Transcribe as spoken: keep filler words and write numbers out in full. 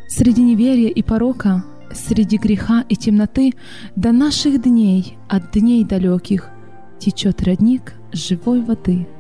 Среди неверия и порока, среди греха и темноты до наших дней, от дней далеких, течет родник живой воды.